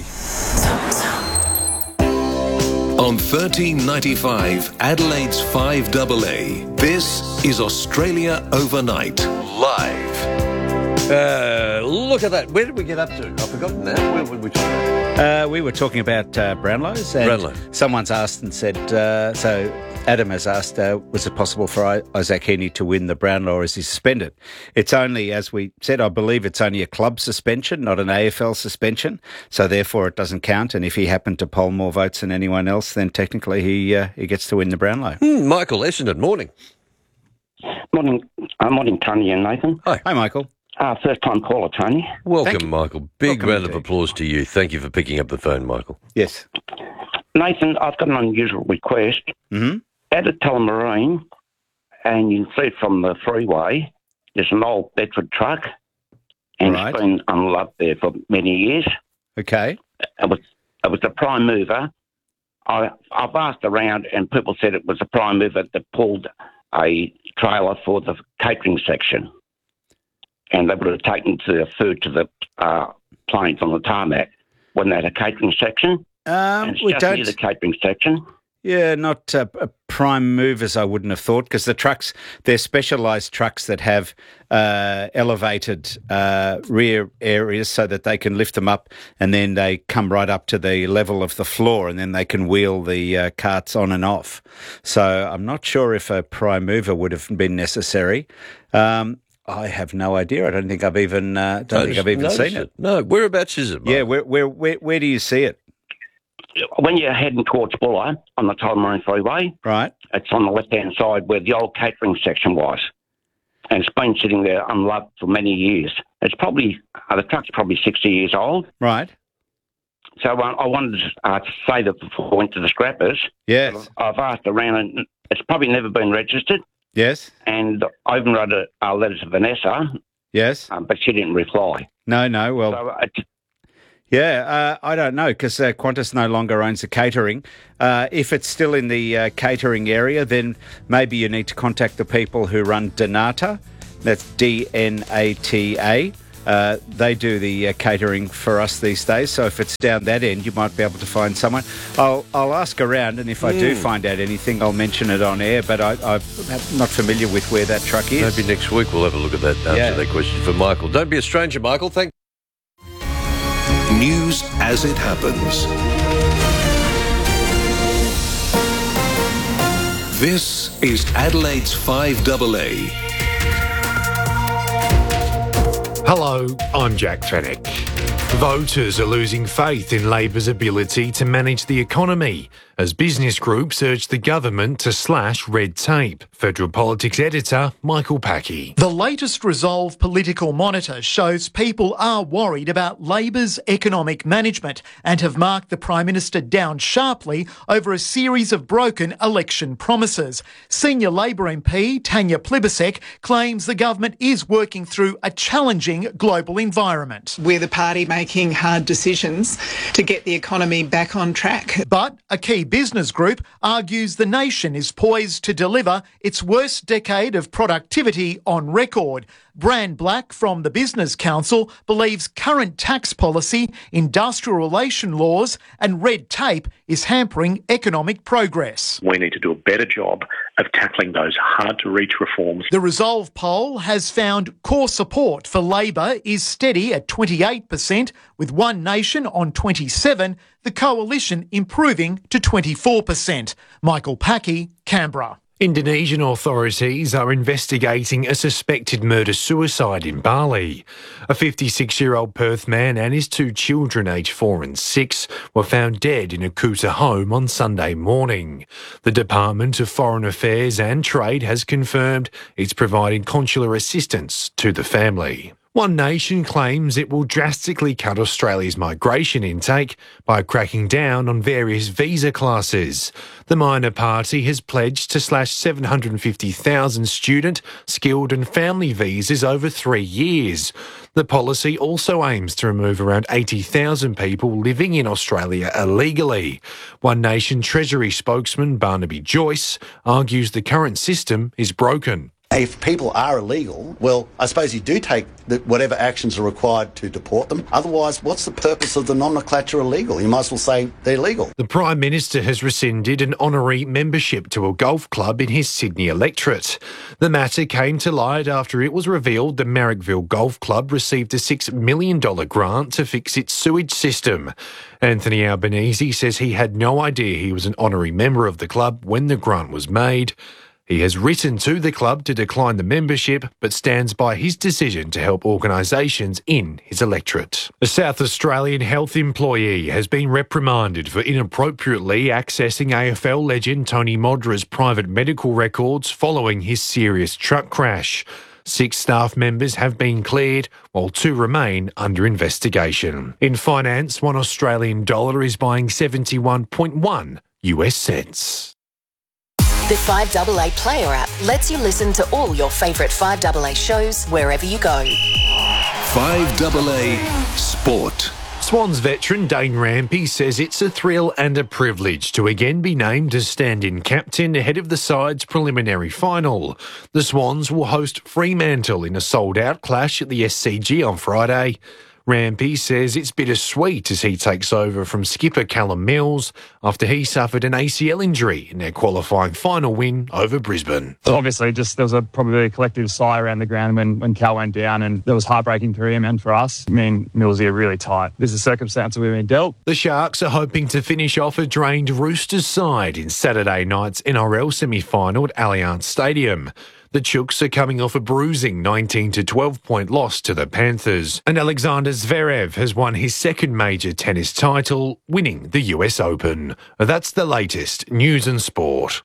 On thirteen ninety-five, Adelaide's five A A, this is Australia Overnight, live. Uh, look at that. Where did we get up to? I've forgotten now. Where were we talking about? Uh, we were talking about uh, Brownlow's. And Brownlow. Someone's asked and said, uh, so Adam has asked, uh, was it possible for I- Isaac Heaney to win the Brownlow or is he suspended? It's only, as we said, I believe it's only a club suspension, not an A F L suspension. So therefore it doesn't count. And if he happened to poll more votes than anyone else, then technically he uh, he gets to win the Brownlow. Hmm, Michael Essendon, morning. Morning, uh, morning, Tony and Nathan. Hi. Hi, Michael. Uh, first time caller, Tony. Welcome, Michael. Big Welcome round of indeed. applause to you. Thank you for picking up the phone, Michael. Yes. Nathan, I've got an unusual request. Mm-hmm. Out at Tullamarine, and you can see it from the freeway, there's an old Bedford truck, and Right. it's been unloved there for many years. Okay. It was it was a prime mover. I, I've asked around, and people said it was a prime mover that pulled a trailer for the catering section, and they would have taken the food to the uh, planes on the tarmac when they had a catering section. Um, and it's we just don't. near the catering section. Yeah, not uh, uh, prime movers, I wouldn't have thought, because the trucks, they're specialised trucks that have uh, elevated uh, rear areas so that they can lift them up and then they come right up to the level of the floor and then they can wheel the uh, carts on and off. So I'm not sure if a prime mover would have been necessary. Um, I have no idea. I don't think I've even uh, don't think Noticed- I've even noticed seen it. it. No, whereabouts is it, Michael? Yeah, where, where where where do you see it? When you're heading towards Buller on the Tullamarine Freeway, Right. it's on the left-hand side where the old catering section was. And it's been sitting there unloved for many years. It's probably, uh, the truck's probably sixty years old. Right. So uh, I wanted to, uh, to say that before I went to the scrappers. Yes. I've asked around and it's probably never been registered. Yes. And I even wrote a, a letter to Vanessa, Yes. um, but she didn't reply. No, no. Well, So it's, yeah, uh, I don't know because uh, Qantas no longer owns the catering. Uh, if it's still in the uh, catering area, then maybe you need to contact the people who run Donata. That's D N A T A. Uh, they do the uh, catering for us these days, so if it's down that end, you might be able to find someone. I'll I'll ask around, and if I do Mm. find out anything, I'll mention it on air, but I, I'm not familiar with where that truck is. Maybe next week we'll have a look at that, answer Yeah. that question for Michael. Don't be a stranger, Michael. Thank News as it happens. This is Adelaide's five A A. Hello, I'm Jack Fennick. Voters are losing faith in Labor's ability to manage the economy as business groups urge the government to slash red tape. Federal Politics editor Michael Packey. The latest Resolve Political Monitor shows people are worried about Labor's economic management and have marked the Prime Minister down sharply over a series of broken election promises. Senior Labor M P Tanya Plibersek claims the government is working through a challenging global environment. We're the party making hard decisions to get the economy back on track. But a key business group argues the nation is poised to deliver its worst decade of productivity on record. Brand Black from the Business Council believes current tax policy, industrial relation laws and red tape is hampering economic progress. We need to do a better job of tackling those hard-to-reach reforms. The Resolve poll has found core support for Labor is steady at twenty-eight percent, with One Nation on twenty-seven, the Coalition improving to twenty-four percent. Michael Packey, Canberra. Indonesian authorities are investigating a suspected murder-suicide in Bali. A fifty-six-year-old Perth man and his two children, aged four and six, were found dead in a Kuta home on Sunday morning. The Department of Foreign Affairs and Trade has confirmed it's providing consular assistance to the family. One Nation claims it will drastically cut Australia's migration intake by cracking down on various visa classes. The minor party has pledged to slash seven hundred fifty thousand student, skilled and family visas over three years. The policy also aims to remove around eighty thousand people living in Australia illegally. One Nation Treasury spokesman Barnaby Joyce argues the current system is broken. If people are illegal, well, I suppose you do take the, whatever actions are required to deport them. Otherwise, what's the purpose of the nomenclature illegal? You might as well say they're legal. The Prime Minister has rescinded an honorary membership to a golf club in his Sydney electorate. The matter came to light after it was revealed the Marrickville Golf Club received a six million dollars grant to fix its sewage system. Anthony Albanese says he had no idea he was an honorary member of the club when the grant was made. He has written to the club to decline the membership, but stands by his decision to help organisations in his electorate. A South Australian health employee has been reprimanded for inappropriately accessing A F L legend Tony Modra's private medical records following his serious truck crash. Six staff members have been cleared, while two remain under investigation. In finance, one Australian dollar is buying seventy-one point one U S cents. The five A A Player app lets you listen to all your favourite five A A shows wherever you go. five A A Sport. Swans veteran Dane Rampy says it's a thrill and a privilege to again be named as stand-in captain ahead of the side's preliminary final. The Swans will host Fremantle in a sold-out clash at the S C G on Friday. Rampy says it's bittersweet as he takes over from skipper Callum Mills after he suffered an A C L injury in their qualifying final win over Brisbane. Obviously, just there was a probably a collective sigh around the ground when, when Cal went down, and that was heartbreaking for him and for us. Me and Millsy are really tight. This is a circumstance that we've been dealt. The Sharks are hoping to finish off a drained Roosters side in Saturday night's N R L semi-final at Allianz Stadium. The Chooks are coming off a bruising nineteen to twelve point loss to the Panthers. And Alexander Zverev has won his second major tennis title, winning the U S Open. That's the latest news and sport.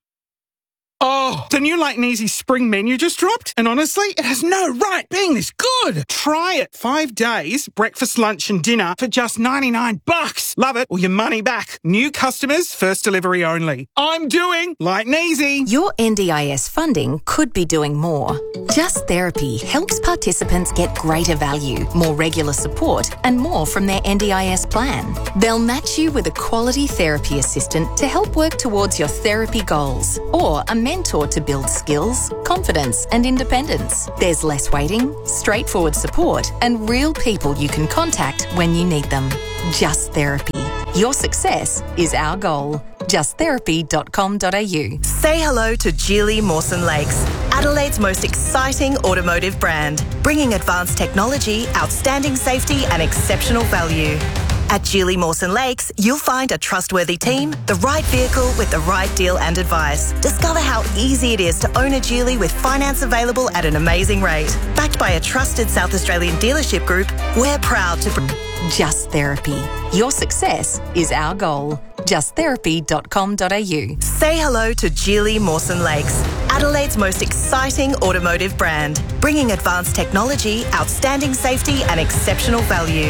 Oh, the new Light and Easy spring menu just dropped, and honestly, it has no right being this good. Try it. Five days, breakfast, lunch and dinner for just ninety-nine bucks. Love it or your money back. New customers, first delivery only. I'm doing Light and Easy. Your N D I S funding could be doing more. Just Therapy helps participants get greater value, more regular support and more from their N D I S plan. They'll match you with a quality therapy assistant to help work towards your therapy goals, or a mentor taught to build skills, confidence and independence. There's less waiting, straightforward support and real people you can contact when you need them. Just Therapy. Your success is our goal. just therapy dot com dot a u. Say hello to Geely Mawson Lakes, Adelaide's most exciting automotive brand, bringing advanced technology, outstanding safety and exceptional value. At Geely Mawson Lakes, you'll find a trustworthy team, the right vehicle with the right deal and advice. Discover how easy it is to own a Geely with finance available at an amazing rate. Backed by a trusted South Australian dealership group, we're proud to... Just Therapy. Your success is our goal. just therapy dot com dot a u. Say hello to Geely Mawson Lakes, Adelaide's most exciting automotive brand, bringing advanced technology, outstanding safety and exceptional value.